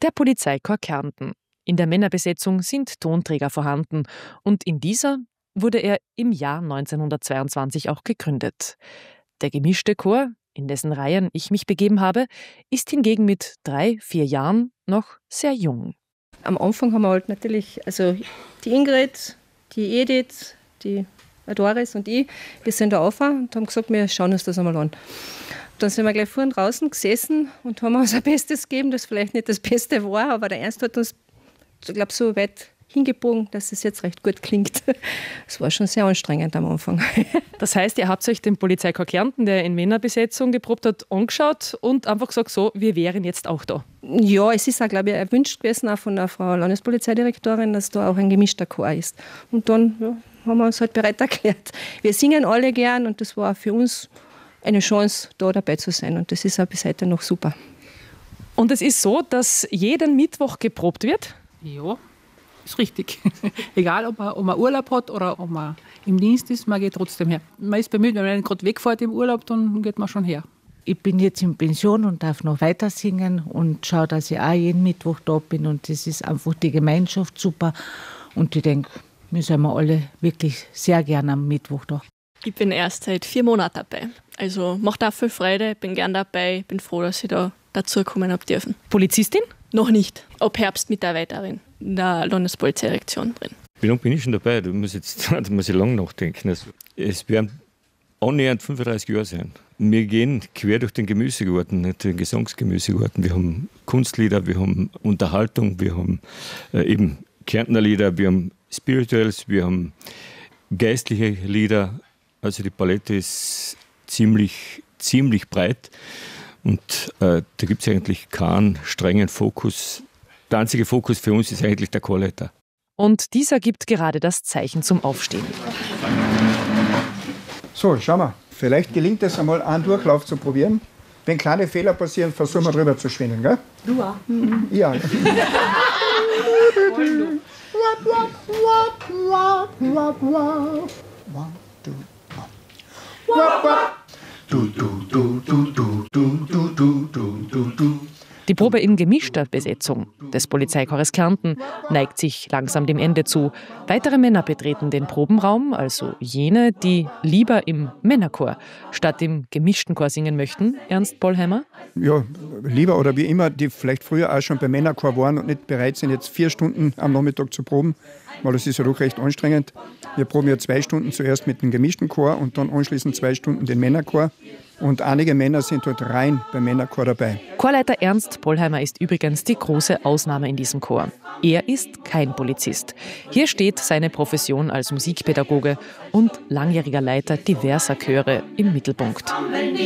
Der Polizeichor Kärnten. In der Männerbesetzung sind Tonträger vorhanden und in dieser wurde er im Jahr 1922 auch gegründet. Der gemischte Chor, in dessen Reihen ich mich begeben habe, ist hingegen mit 3-4 Jahren noch sehr jung. Am Anfang haben wir halt natürlich, also die Ingrid, die Edith, die Doris und ich, wir sind da rauf und haben gesagt, wir schauen uns das einmal an. Dann sind wir gleich vorhin draußen gesessen und haben uns ein Bestes gegeben, das vielleicht nicht das Beste war, aber der Ernst hat uns, ich glaube, so weit hingebogen, dass es jetzt recht gut klingt. Es war schon sehr anstrengend am Anfang. Das heißt, ihr habt euch den Polizeichor Kärnten, der in Männerbesetzung geprobt hat, angeschaut und einfach gesagt, so, wir wären jetzt auch da. Ja, es ist auch, glaube ich, erwünscht gewesen auch von der Frau Landespolizeidirektorin, dass da auch ein gemischter Chor ist. Und dann haben wir uns halt bereit erklärt. Wir singen alle gern und das war für uns eine Chance, da dabei zu sein. Und das ist auch bis heute noch super. Und es ist so, dass jeden Mittwoch geprobt wird? Ja, ist richtig. Egal, ob man Urlaub hat oder ob man im Dienst ist, man geht trotzdem her. Man ist bemüht, wenn man gerade wegfährt im Urlaub, dann geht man schon her. Ich bin jetzt in Pension und darf noch weiter singen und schaue, dass ich auch jeden Mittwoch da bin. Und das ist einfach die Gemeinschaft super. Und ich denke, wir sind alle wirklich sehr gerne am Mittwoch da. Ich bin erst seit 4 Monaten dabei. Also macht auch viel Freude, bin gern dabei, bin froh, dass ich da dazukommen habe dürfen. Polizistin? Noch nicht. Ab Herbst Mitarbeiterin in der Landespolizeidirektion drin. Wie lange bin ich schon dabei? Da muss ich lange nachdenken. Also, es werden annähernd 35 Jahre sein. Wir gehen quer durch den Gemüsegarten, nicht den Gesangsgemüsegarten. Wir haben Kunstlieder, wir haben Unterhaltung, wir haben eben Kärntner Lieder, wir haben Spirituals, wir haben geistliche Lieder. Also die Palette ist ziemlich breit und da gibt es eigentlich keinen strengen Fokus. Der einzige Fokus für uns ist eigentlich der Chorleiter. Und dieser gibt gerade das Zeichen zum Aufstehen. So, schau mal. Vielleicht gelingt es einmal, einen Durchlauf zu probieren. Wenn kleine Fehler passieren, versuchen wir drüber zu schwingen, gell? Du auch. Ja. Die Probe in gemischter Besetzung des Polizeichores Kärnten neigt sich langsam dem Ende zu. Weitere Männer betreten den Probenraum, also jene, die lieber im Männerchor statt im gemischten Chor singen möchten. Ernst Pollheimer? Ja, lieber oder wie immer, die vielleicht früher auch schon beim Männerchor waren und nicht bereit sind, jetzt 4 Stunden am Nachmittag zu proben, weil das ist ja doch recht anstrengend. Wir proben ja 2 Stunden zuerst mit dem gemischten Chor und dann anschließend 2 Stunden den Männerchor. Und einige Männer sind dort rein beim Männerchor dabei. Chorleiter Ernst Pollheimer ist übrigens die große Ausnahme in diesem Chor. Er ist kein Polizist. Hier steht seine Profession als Musikpädagoge und langjähriger Leiter diverser Chöre im Mittelpunkt.